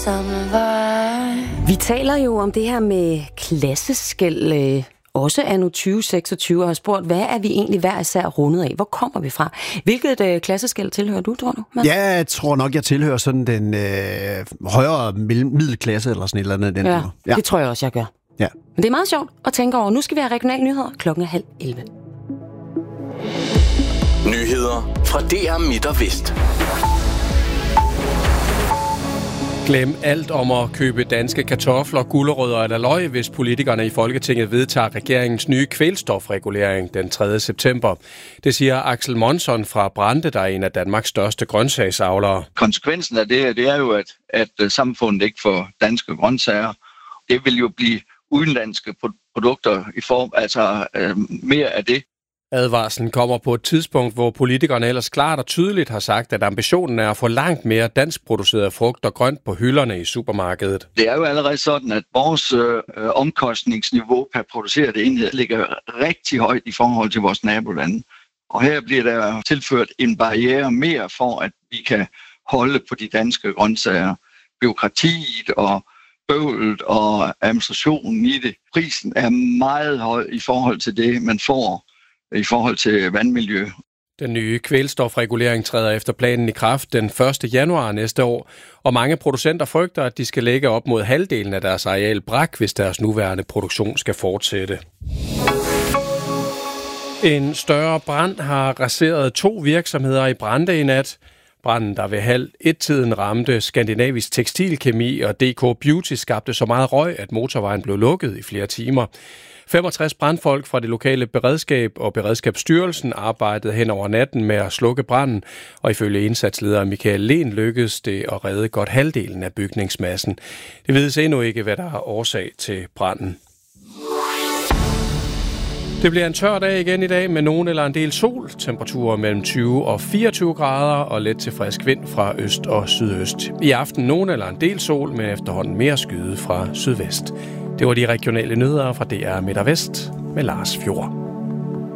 samme vej. Vi taler jo om det her med klasseskel, også anno 2026, og har spurgt, hvad er vi egentlig hver især rundet af? Hvor kommer vi fra? Hvilket klasseskel tilhører du, tror du? Mads? Ja, jeg tror nok, jeg tilhører sådan den højere middelklasse eller sådan et eller andet. Ja, det tror jeg også, jeg gør. Ja. Men det er meget sjovt at tænke over. Nu skal vi have regionale nyheder. 10:30. Nyheder fra DR Midt og Vest. Glem alt om at købe danske kartofler, gulerødder eller løg, hvis politikerne i Folketinget vedtager regeringens nye kvælstofregulering den 3. september. Det siger Axel Monson fra Brande, der er en af Danmarks største grøntsagsavlere. Konsekvensen af det er jo, at samfundet ikke får danske grøntsager. Det vil jo blive udenlandske produkter i form, altså mere af det. Advarslen kommer på et tidspunkt, hvor politikerne ellers klart og tydeligt har sagt, at ambitionen er at få langt mere danskproduceret frugt og grønt på hylderne i supermarkedet. Det er jo allerede sådan, at vores omkostningsniveau per produceret enhed ligger rigtig højt i forhold til vores nabolande. Og her bliver der tilført en barriere mere for, at vi kan holde på de danske grøntsager. Bureaukratiet og bøvlet og administrationen i det. Prisen er meget høj i forhold til det, man får i forhold til vandmiljø. Den nye kvælstofregulering træder efter planen i kraft den 1. januar næste år, og mange producenter frygter, at de skal lægge op mod halvdelen af deres areal brak, hvis deres nuværende produktion skal fortsætte. En større brand har raseret 2 virksomheder i Brande i nat. Branden, der ved 1:30 ramte Skandinavisk Tekstilkemi og DK Beauty, skabte så meget røg, at motorvejen blev lukket i flere timer. 65 brandfolk fra det lokale beredskab og Beredskabsstyrelsen arbejdede hen over natten med at slukke branden, og ifølge indsatsleder Michael Lehn lykkedes det at redde godt halvdelen af bygningsmassen. Det vides endnu ikke, hvad der er årsag til branden. Det bliver en tør dag igen i dag med nogen eller en del sol. Temperaturer mellem 20 og 24 grader og let til frisk vind fra øst og sydøst. I aften nogen eller en del sol, men efterhånden mere skyde fra sydvest. Det var de regionale nyheder fra DR Midt og Vest med Lars Fjord.